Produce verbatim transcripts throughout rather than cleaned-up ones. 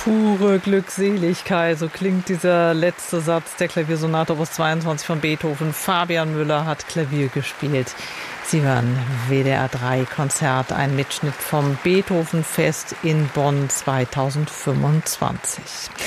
Pure Glückseligkeit, so klingt dieser letzte Satz der Klaviersonate Opus zweiundzwanzig von Beethoven. Fabian Müller hat Klavier gespielt. Sie hören W D R drei Konzert, ein Mitschnitt vom Beethoven-Fest in Bonn zweitausendfünfundzwanzig.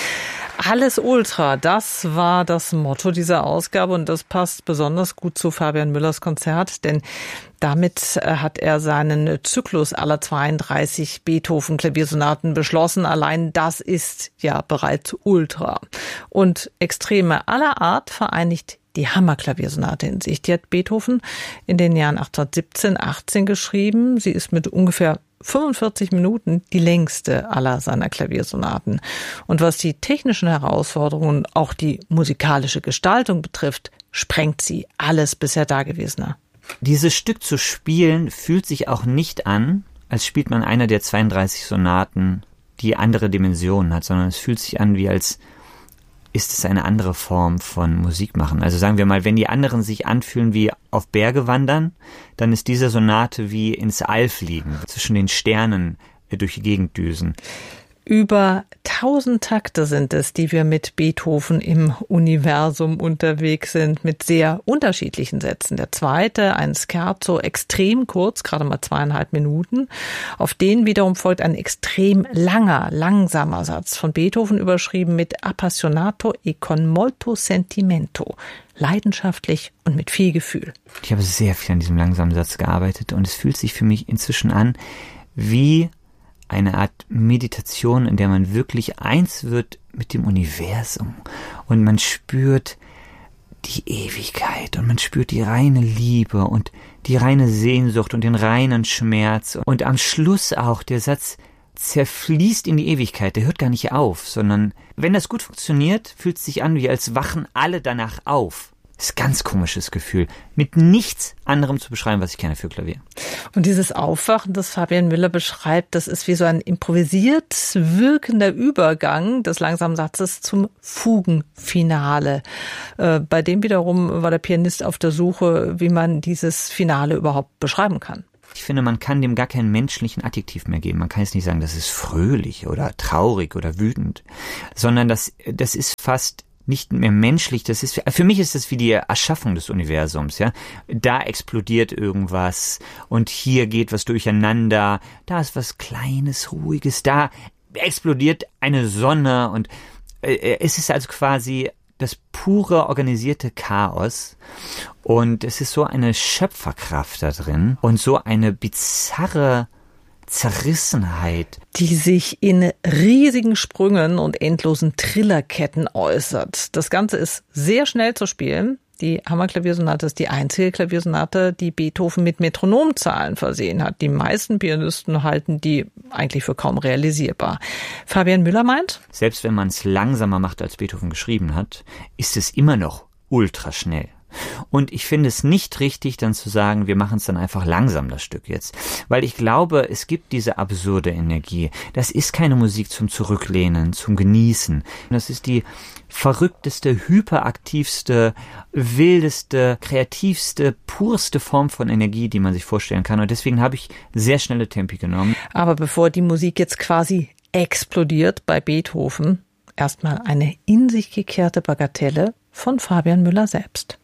Alles Ultra, das war das Motto dieser Ausgabe und das passt besonders gut zu Fabian Müllers Konzert, denn damit hat er seinen Zyklus aller zweiunddreißig Beethoven-Klaviersonaten beschlossen. Allein das ist ja bereits Ultra. Und Extreme aller Art vereinigt die Hammerklaviersonate in sich. Die hat Beethoven in den Jahren achtzehnhundertsiebzehn, achtzehn geschrieben. Sie ist mit ungefähr fünfundvierzig Minuten die längste aller seiner Klaviersonaten. Und was die technischen Herausforderungen, auch die musikalische Gestaltung betrifft, sprengt sie alles bisher Dagewesene. Dieses Stück zu spielen fühlt sich auch nicht an, als spielt man einer der zweiunddreißig Sonaten, die andere Dimensionen hat, sondern es fühlt sich an, wie als ist es eine andere Form von Musik machen. Also sagen wir mal, wenn die anderen sich anfühlen wie auf Berge wandern, dann ist diese Sonate wie ins All fliegen, zwischen den Sternen durch die Gegend düsen. Über tausend Takte sind es, die wir mit Beethoven im Universum unterwegs sind, mit sehr unterschiedlichen Sätzen. Der zweite, ein Scherzo, extrem kurz, gerade mal zweieinhalb Minuten. Auf den wiederum folgt ein extrem langer, langsamer Satz von Beethoven, überschrieben mit Appassionato e con molto sentimento. Leidenschaftlich und mit viel Gefühl. Ich habe sehr viel an diesem langsamen Satz gearbeitet und es fühlt sich für mich inzwischen an wie eine Art Meditation, in der man wirklich eins wird mit dem Universum und man spürt die Ewigkeit und man spürt die reine Liebe und die reine Sehnsucht und den reinen Schmerz und am Schluss auch der Satz zerfließt in die Ewigkeit, der hört gar nicht auf, sondern wenn das gut funktioniert, fühlt es sich an, wie als wachen alle danach auf. Das ist ein ganz komisches Gefühl, mit nichts anderem zu beschreiben, was ich kenne für Klavier. Und dieses Aufwachen, das Fabian Müller beschreibt, das ist wie so ein improvisiert wirkender Übergang des langsamen Satzes zum Fugenfinale. Äh, bei dem wiederum war der Pianist auf der Suche, wie man dieses Finale überhaupt beschreiben kann. Ich finde, man kann dem gar keinen menschlichen Adjektiv mehr geben. Man kann jetzt nicht sagen, das ist fröhlich oder traurig oder wütend, sondern das, das ist fast nicht mehr menschlich, das ist, für mich ist das wie die Erschaffung des Universums, ja. Da explodiert irgendwas und hier geht was durcheinander, da ist was Kleines, Ruhiges, da explodiert eine Sonne und äh, es ist also quasi das pure organisierte Chaos und es ist so eine Schöpferkraft da drin und so eine bizarre Zerrissenheit, die sich in riesigen Sprüngen und endlosen Trillerketten äußert. Das Ganze ist sehr schnell zu spielen. Die Hammerklaviersonate ist die einzige Klaviersonate, die Beethoven mit Metronomzahlen versehen hat. Die meisten Pianisten halten die eigentlich für kaum realisierbar. Fabian Müller meint, selbst wenn man es langsamer macht, als Beethoven geschrieben hat, ist es immer noch ultraschnell. Und ich finde es nicht richtig, dann zu sagen, wir machen es dann einfach langsam, das Stück jetzt. Weil ich glaube, es gibt diese absurde Energie. Das ist keine Musik zum Zurücklehnen, zum Genießen. Das ist die verrückteste, hyperaktivste, wildeste, kreativste, purste Form von Energie, die man sich vorstellen kann. Und deswegen habe ich sehr schnelle Tempi genommen. Aber bevor die Musik jetzt quasi explodiert bei Beethoven, erstmal eine in sich gekehrte Bagatelle von Fabian Müller selbst.